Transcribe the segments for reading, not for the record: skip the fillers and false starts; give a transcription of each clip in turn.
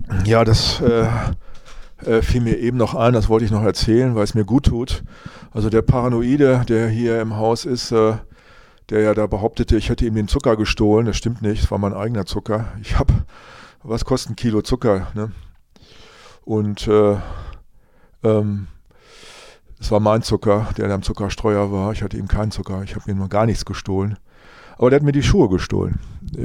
Ja, das fiel mir eben noch ein, das wollte ich noch erzählen, weil es mir gut tut. Also der Paranoide, der hier im Haus ist, der ja da behauptete, ich hätte ihm den Zucker gestohlen, das stimmt nicht, es war mein eigener Zucker. Was kostet ein Kilo Zucker, ne? Und es war mein Zucker, der am Zuckerstreuer war. Ich hatte ihm keinen Zucker, ich habe ihm noch gar nichts gestohlen. Aber der hat mir die Schuhe gestohlen.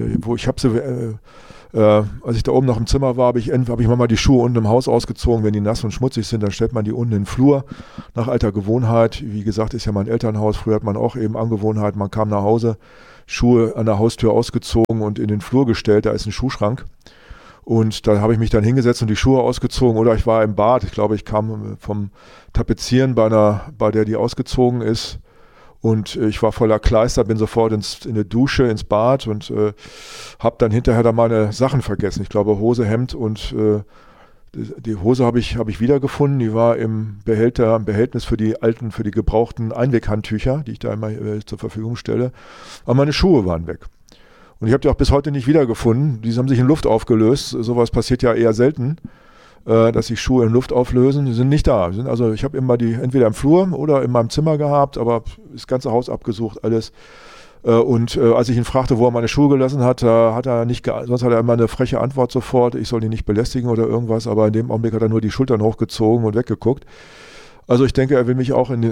Als ich da oben noch im Zimmer war, habe ich mal die Schuhe unten im Haus ausgezogen. Wenn die nass und schmutzig sind, dann stellt man die unten in den Flur. Nach alter Gewohnheit. Wie gesagt, ist ja mein Elternhaus. Früher hat man auch eben Angewohnheit. Man kam nach Hause, Schuhe an der Haustür ausgezogen und in den Flur gestellt. Da ist ein Schuhschrank. Und da habe ich mich dann hingesetzt und die Schuhe ausgezogen. Oder ich war im Bad. Ich glaube, ich kam vom Tapezieren bei der die ausgezogen ist. Und ich war voller Kleister, bin sofort in eine Dusche, ins Bad und habe dann hinterher da meine Sachen vergessen. Ich glaube Hose, Hemd und die Hose habe ich wiedergefunden. Die war im Behältnis für die gebrauchten Einweghandtücher, die ich da immer zur Verfügung stelle. Aber meine Schuhe waren weg. Und ich habe die auch bis heute nicht wiedergefunden. Die haben sich in Luft aufgelöst. Sowas passiert ja eher selten, dass sich Schuhe in Luft auflösen. Die sind nicht da. Also ich habe immer die entweder im Flur oder in meinem Zimmer gehabt, aber das ganze Haus abgesucht, alles. Und als ich ihn fragte, wo er meine Schuhe gelassen hat, sonst hat er immer eine freche Antwort sofort, ich soll ihn nicht belästigen oder irgendwas, aber in dem Augenblick hat er nur die Schultern hochgezogen und weggeguckt. Also ich denke, er will mich auch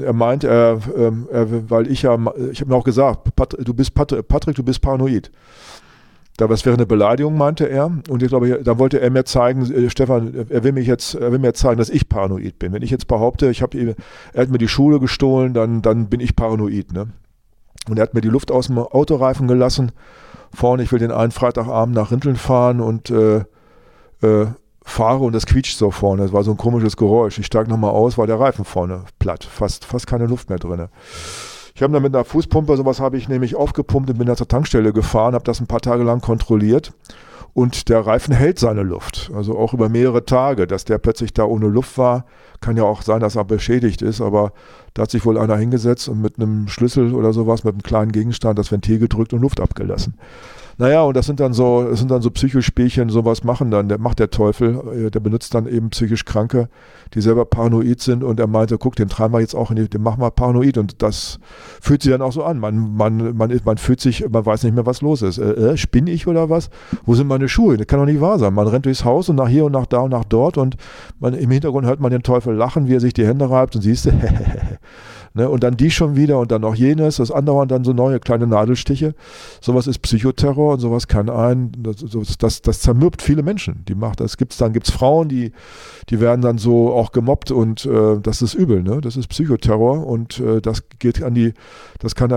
weil ich habe mir auch gesagt, Patrick, du bist paranoid. Das wäre eine Beleidigung, meinte er. Und ich glaube, da wollte er mir zeigen, Stefan, er will mir zeigen, dass ich paranoid bin. Wenn ich jetzt behaupte, er hat mir die Schuhe gestohlen, dann bin ich paranoid. Ne? Und er hat mir die Luft aus dem Autoreifen gelassen. Vorne, ich will den einen Freitagabend nach Rinteln fahren und fahre und das quietscht so vorne. Das war so ein komisches Geräusch. Ich steige nochmal aus, war der Reifen vorne platt. Fast keine Luft mehr drin. Ich habe dann mit einer Fußpumpe, sowas habe ich nämlich aufgepumpt und bin dann zur Tankstelle gefahren, habe das ein paar Tage lang kontrolliert und der Reifen hält seine Luft, also auch über mehrere Tage. Dass der plötzlich da ohne Luft war, kann ja auch sein, dass er beschädigt ist, aber da hat sich wohl einer hingesetzt und mit einem Schlüssel oder sowas, mit einem kleinen Gegenstand das Ventil gedrückt und Luft abgelassen. Naja, und das sind dann so Psychospielchen, sowas macht der Teufel, der benutzt dann eben psychisch Kranke, die selber paranoid sind und er meinte, guck, den treiben wir jetzt auch den machen wir paranoid und das fühlt sich dann auch so an. Man fühlt sich, man weiß nicht mehr, was los ist. Spinne ich oder was? Wo sind meine Schuhe? Das kann doch nicht wahr sein. Man rennt durchs Haus und nach hier und nach da und nach dort und im Hintergrund hört man den Teufel lachen, wie er sich die Hände reibt und siehst du, ne, und dann die schon wieder und dann noch jenes, das andere und dann so neue kleine Nadelstiche. Sowas ist Psychoterror und sowas kann das zermürbt viele Menschen. Gibt's Frauen, die werden dann so auch gemobbt und das ist übel, ne? Das ist Psychoterror und das kann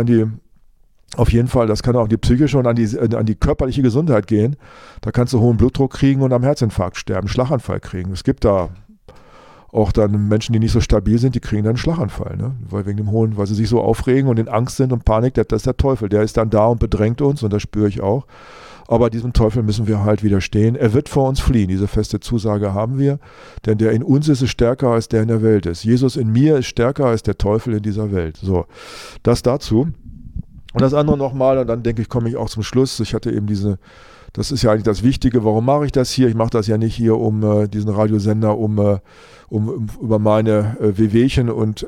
auch die psychische und an die körperliche Gesundheit gehen. Da kannst du hohen Blutdruck kriegen und am Herzinfarkt sterben, Schlaganfall kriegen. Es gibt da auch dann Menschen, die nicht so stabil sind, die kriegen dann einen Schlaganfall, ne? Weil sie sich so aufregen und in Angst sind und Panik, das ist der Teufel. Der ist dann da und bedrängt uns und das spüre ich auch. Aber diesem Teufel müssen wir halt widerstehen. Er wird vor uns fliehen. Diese feste Zusage haben wir. Denn der in uns ist stärker als der in der Welt ist. Jesus in mir ist stärker als der Teufel in dieser Welt. So, das dazu. Und das andere nochmal, und dann denke ich, komme ich auch zum Schluss. Ich hatte eben das ist ja eigentlich das Wichtige. Warum mache ich das hier? Ich mache das ja nicht hier, um diesen Radiosender, um über meine Wehwehchen und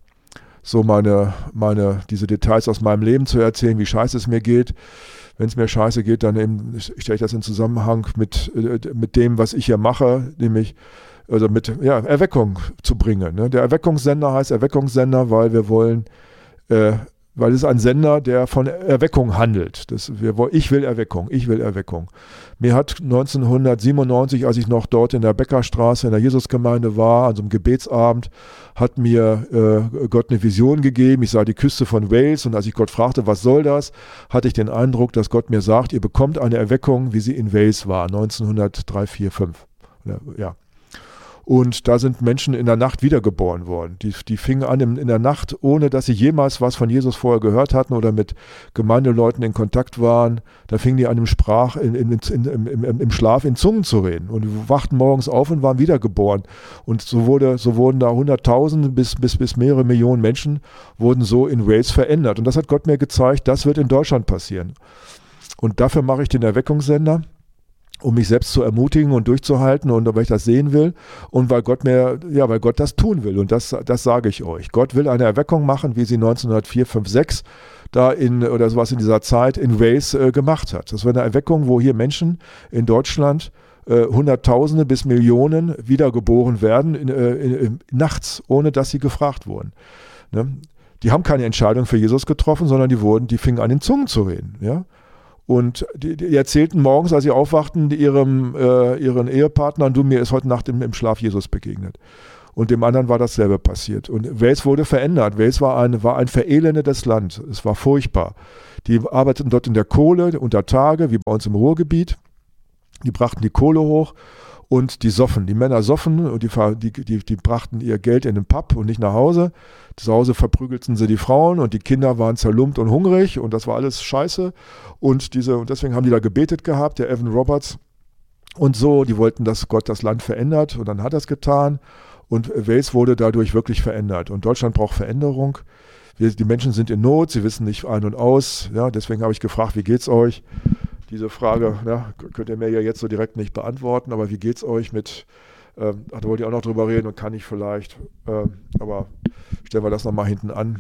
diese Details aus meinem Leben zu erzählen, wie scheiße es mir geht. Wenn es mir scheiße geht, dann stelle ich das in Zusammenhang mit dem, was ich hier mache, nämlich Erweckung zu bringen. Ne? Der Erweckungssender heißt Erweckungssender, weil wir wollen weil es ist ein Sender, der von Erweckung handelt. Ich will Erweckung. Mir hat 1997, als ich noch dort in der Beckerstraße in der Jesusgemeinde war, an so einem Gebetsabend, hat mir Gott eine Vision gegeben. Ich sah die Küste von Wales und als ich Gott fragte, was soll das, hatte ich den Eindruck, dass Gott mir sagt, ihr bekommt eine Erweckung, wie sie in Wales war, 1903, 4, 5. Ja. Und da sind Menschen in der Nacht wiedergeboren worden. Die fingen an in der Nacht, ohne dass sie jemals was von Jesus vorher gehört hatten oder mit Gemeindeleuten in Kontakt waren. Da fingen die an, im Schlaf in Zungen zu reden und wachten morgens auf und waren wiedergeboren. Und so wurden da 100.000 bis mehrere Millionen Menschen wurden so in Wales verändert. Und das hat Gott mir gezeigt, das wird in Deutschland passieren. Und dafür mache ich den Erweckungssender. um mich selbst zu ermutigen und durchzuhalten und weil ich das sehen will und weil Gott das tun will. Und das sage ich euch. Gott will eine Erweckung machen, wie sie 1904, 5, 6 oder sowas in dieser Zeit in Wales gemacht hat. Das war eine Erweckung, wo hier Menschen in Deutschland Hunderttausende bis Millionen wiedergeboren werden, nachts, ohne dass sie gefragt wurden. Ne? Die haben keine Entscheidung für Jesus getroffen, sondern die fingen an, in Zungen zu reden. Ja? Und die erzählten morgens, als sie aufwachten, ihren Ehepartnern, du, mir ist heute Nacht im Schlaf Jesus begegnet. Und dem anderen war dasselbe passiert. Und Wales wurde verändert. Wales war ein verelendetes Land. Es war furchtbar. Die arbeiteten dort in der Kohle unter Tage, wie bei uns im Ruhrgebiet. Die brachten die Kohle hoch und die soffen. Die Männer soffen und die brachten ihr Geld in den Pub und nicht nach Hause. Zu Hause verprügelten sie die Frauen und die Kinder waren zerlumpt und hungrig und das war alles scheiße. Und deswegen haben die da gebetet gehabt, der Evan Roberts und so. Die wollten, dass Gott das Land verändert und dann hat er es getan. Und Wales wurde dadurch wirklich verändert. Und Deutschland braucht Veränderung. Die Menschen sind in Not, sie wissen nicht ein und aus. Ja, deswegen habe ich gefragt, wie geht's euch? Diese Frage könnt ihr mir ja jetzt so direkt nicht beantworten, aber wie geht's euch da wollte ich auch noch drüber reden und kann ich vielleicht, aber stellen wir das nochmal hinten an.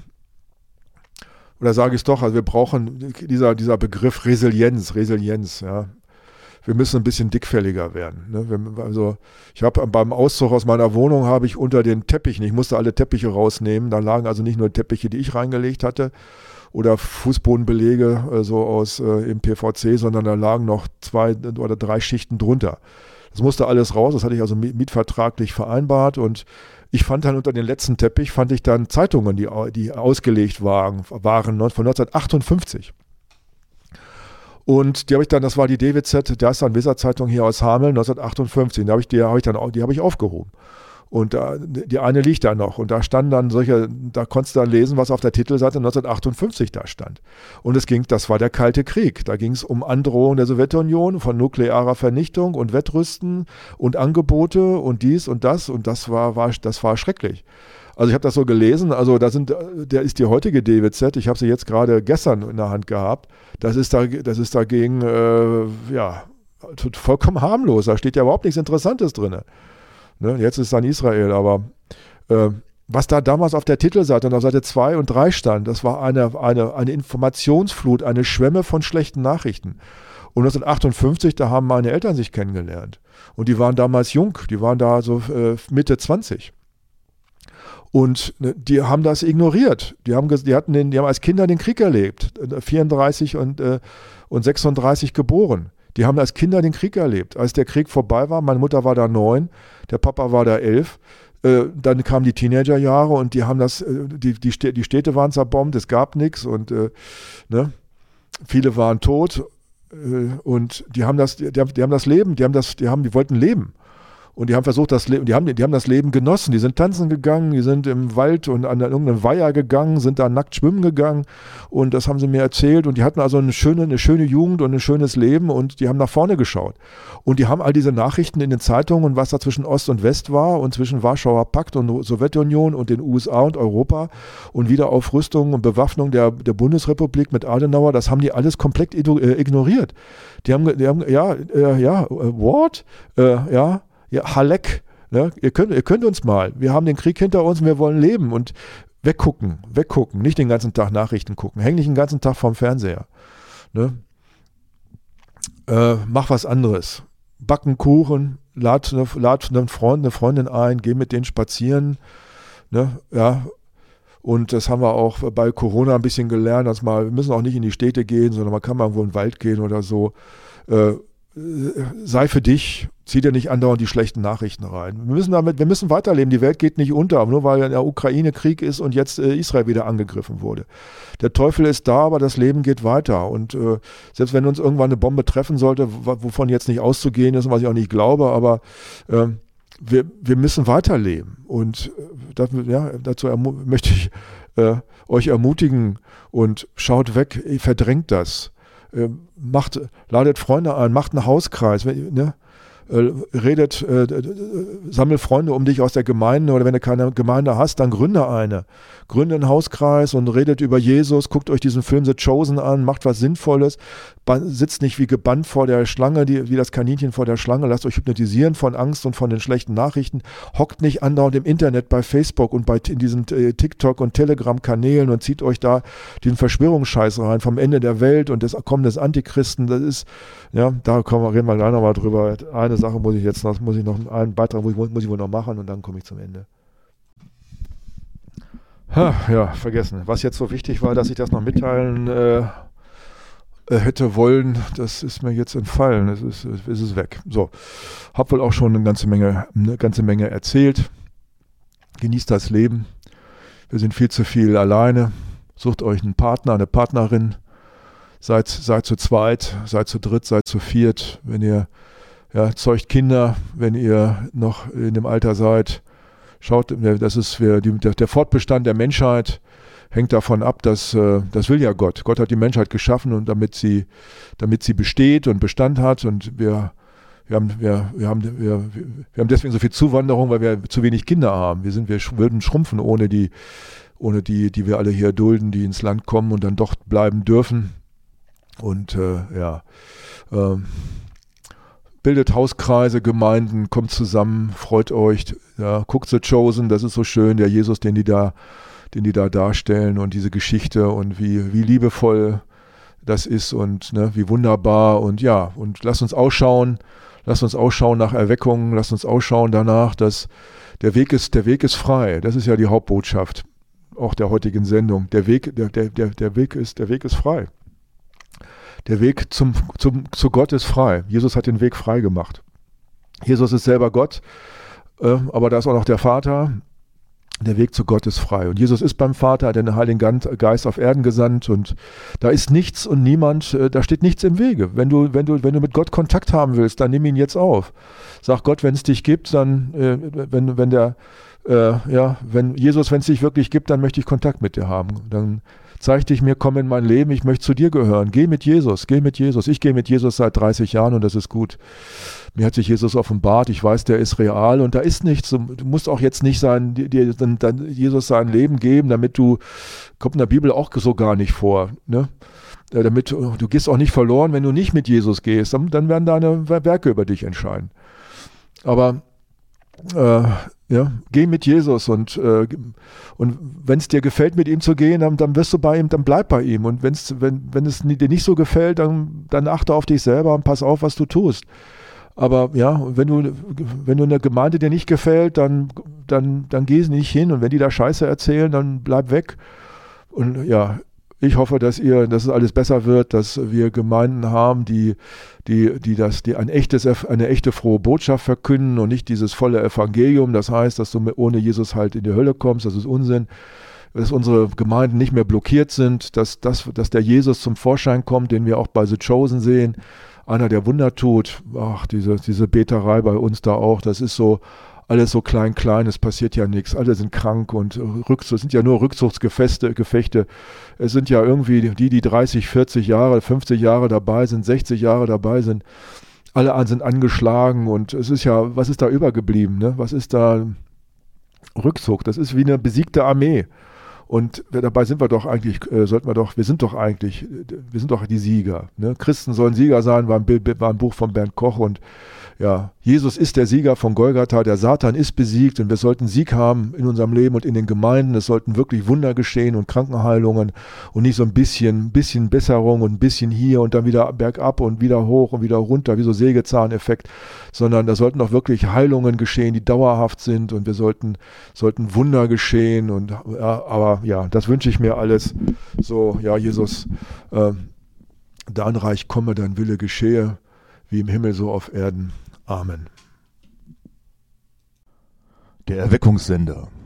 Oder sage ich es doch, also wir brauchen dieser Begriff Resilienz, ja. Wir müssen ein bisschen dickfälliger werden. Ne? Also ich habe beim Auszug aus meiner Wohnung habe ich unter den Teppichen, ich musste alle Teppiche rausnehmen, da lagen also nicht nur Teppiche, die ich reingelegt hatte, oder Fußbodenbelege so im PVC, sondern da lagen noch 2 oder 3 Schichten drunter. Das musste alles raus, das hatte ich also mietvertraglich vereinbart und ich fand dann unter den letzten Teppich, Zeitungen, die ausgelegt waren von 1958. Und die habe ich dann, das war die DWZ, da ist dann Weser-Zeitung hier aus Hameln, 1958, die habe ich aufgehoben. Und die eine liegt da noch. Und da standen dann da konntest du dann lesen, was auf der Titelseite 1958 da stand. Und das war der Kalte Krieg. Da ging es um Androhung der Sowjetunion von nuklearer Vernichtung und Wettrüsten und Angebote und dies und das. Und das war schrecklich. Also ich habe das so gelesen, also der ist die heutige DWZ, ich habe sie jetzt gerade gestern in der Hand gehabt, das ist dagegen, vollkommen harmlos, da steht ja überhaupt nichts Interessantes drin. Ne? Jetzt ist es dann Israel, aber was da damals auf der Titelseite und auf Seite 2 und 3 stand, das war eine Informationsflut, eine Schwemme von schlechten Nachrichten. Und 1958, da haben meine Eltern sich kennengelernt und die waren damals jung, die waren da so Mitte 20. Und die haben das ignoriert. Die haben als Kinder den Krieg erlebt, 34 und 36 geboren. Die haben als Kinder den Krieg erlebt. Als der Krieg vorbei war, meine Mutter war da 9, der Papa war da 11, dann kamen die Teenagerjahre und die haben die Städte waren zerbombt, es gab nichts und viele waren tot und die wollten leben. Und die haben versucht, die haben das Leben genossen. Die sind tanzen gegangen, die sind im Wald und an irgendeinem Weiher gegangen, sind da nackt schwimmen gegangen. Und das haben sie mir erzählt. Und die hatten also eine schöne Jugend und ein schönes Leben und die haben nach vorne geschaut. Und die haben all diese Nachrichten in den Zeitungen und was da zwischen Ost und West war und zwischen Warschauer Pakt und Sowjetunion und den USA und Europa und Wiederaufrüstung und Bewaffnung der Bundesrepublik mit Adenauer, das haben die alles komplett ignoriert. Ja, Halleck, ne? Ihr könnt uns mal. Wir haben den Krieg hinter uns und wir wollen leben und weggucken. Nicht den ganzen Tag Nachrichten gucken. Häng nicht den ganzen Tag vorm Fernseher. Ne? Mach was anderes. Backen Kuchen, lad einen Freund, eine Freundin ein, geh mit denen spazieren. Ne? Ja. Und das haben wir auch bei Corona ein bisschen gelernt, wir müssen auch nicht in die Städte gehen, sondern man kann mal irgendwo in den Wald gehen oder so. Sei für dich, zieh dir nicht andauernd die schlechten Nachrichten rein. Wir müssen weiterleben, die Welt geht nicht unter, nur weil in der Ukraine Krieg ist und jetzt Israel wieder angegriffen wurde. Der Teufel ist da, aber das Leben geht weiter und selbst wenn uns irgendwann eine Bombe treffen sollte, wovon jetzt nicht auszugehen ist und was ich auch nicht glaube, aber wir müssen weiterleben und dazu möchte ich euch ermutigen und schaut weg, verdrängt das. Ladet Freunde ein, macht einen Hauskreis, ne? sammel Freunde um dich aus der Gemeinde, oder wenn du keine Gemeinde hast, dann gründe eine. Gründe einen Hauskreis und redet über Jesus, guckt euch diesen Film The Chosen an, macht was Sinnvolles, sitzt nicht wie gebannt vor der Schlange, wie das Kaninchen vor der Schlange, lasst euch hypnotisieren von Angst und von den schlechten Nachrichten, hockt nicht andauernd im Internet bei Facebook und in diesen TikTok- und Telegram-Kanälen und zieht euch da den Verschwörungsscheiß rein vom Ende der Welt und des Kommen des Antichristen. Das ist, ja, reden wir gleich nochmal drüber. Eine Sache muss ich noch einen Beitrag muss ich wohl noch machen und dann komme ich zum Ende. Ja, vergessen. Was jetzt so wichtig war, dass ich das noch mitteilen hätte wollen, das ist mir jetzt entfallen. Es ist weg. So, hab wohl auch schon eine ganze Menge erzählt. Genießt das Leben. Wir sind viel zu viel alleine. Sucht euch einen Partner, eine Partnerin. Seid zu zweit, seid zu dritt, seid zu viert. Wenn ihr zeugt Kinder, wenn ihr noch in dem Alter seid. Schaut, der Fortbestand der Menschheit hängt davon ab, das will ja Gott. Gott hat die Menschheit geschaffen und damit sie besteht und Bestand hat, und wir haben deswegen so viel Zuwanderung, weil wir zu wenig Kinder haben. Wir würden schrumpfen ohne die, die wir alle hier dulden, die ins Land kommen und dann doch bleiben dürfen. Und bildet Hauskreise, Gemeinden, kommt zusammen, freut euch, ja, guckt The Chosen, das ist so schön, der Jesus, den die da darstellen, und diese Geschichte und wie liebevoll das ist und wie wunderbar, und ja, und lasst uns ausschauen nach Erweckung, lasst uns ausschauen danach, dass der Weg ist frei. Das ist ja die Hauptbotschaft auch der heutigen Sendung. Der Weg ist frei. Der Weg zu Gott ist frei. Jesus hat den Weg frei gemacht. Jesus ist selber Gott, aber da ist auch noch der Vater. Der Weg zu Gott ist frei. Und Jesus ist beim Vater, hat den Heiligen Geist auf Erden gesandt, und da ist nichts und niemand, da steht nichts im Wege. Wenn du mit Gott Kontakt haben willst, dann nimm ihn jetzt auf. Sag Gott, wenn es dich gibt, dann, wenn Jesus, wenn es dich wirklich gibt, dann möchte ich Kontakt mit dir haben. Dann zeig dich mir, komm in mein Leben, ich möchte zu dir gehören. Geh mit Jesus. Ich gehe mit Jesus seit 30 Jahren und das ist gut. Mir hat sich Jesus offenbart, ich weiß, der ist real und da ist nichts. Du musst auch jetzt nicht dir Jesus sein Leben geben, kommt in der Bibel auch so gar nicht vor, ne? Damit du gehst auch nicht verloren, wenn du nicht mit Jesus gehst, dann werden deine Werke über dich entscheiden. Aber geh mit Jesus und wenn es dir gefällt, mit ihm zu gehen, dann wirst du bei ihm, dann bleib bei ihm. Und wenn es dir nicht so gefällt, dann achte auf dich selber und pass auf, was du tust. Aber ja, wenn du eine Gemeinde dir nicht gefällt, dann geh nicht hin, und wenn die da Scheiße erzählen, dann bleib weg. Und ja, ich hoffe, dass es alles besser wird, dass wir Gemeinden haben, die eine echte frohe Botschaft verkünden und nicht dieses volle Evangelium. Das heißt, dass du ohne Jesus halt in die Hölle kommst. Das ist Unsinn. Dass unsere Gemeinden nicht mehr blockiert sind, dass der Jesus zum Vorschein kommt, den wir auch bei The Chosen sehen. Einer, der Wunder tut. Ach, diese Beterei bei uns da auch. Das ist so alles so klein, es passiert ja nichts, alle sind krank und es sind ja nur Rückzugsgefechte. Es sind ja irgendwie die 30, 40 Jahre, 50 Jahre dabei sind, 60 Jahre dabei sind, alle sind angeschlagen, und es ist ja, was ist da übergeblieben, ne? Was ist da Rückzug? Das ist wie eine besiegte Armee. Und dabei sind wir doch eigentlich, wir sind doch die Sieger. Ne? Christen sollen Sieger sein, war ein Buch von Bernd Koch, und ja, Jesus ist der Sieger von Golgatha, der Satan ist besiegt, und wir sollten Sieg haben in unserem Leben und in den Gemeinden. Es sollten wirklich Wunder geschehen und Krankenheilungen und nicht so ein bisschen Besserung und ein bisschen hier und dann wieder bergab und wieder hoch und wieder runter, wie so Sägezahneffekt, sondern da sollten auch wirklich Heilungen geschehen, die dauerhaft sind, und wir sollten Wunder geschehen, und aber ja, das wünsche ich mir alles. So, ja, Jesus, dein Reich komme, dein Wille geschehe, wie im Himmel so auf Erden. Amen. Der Erweckungssender.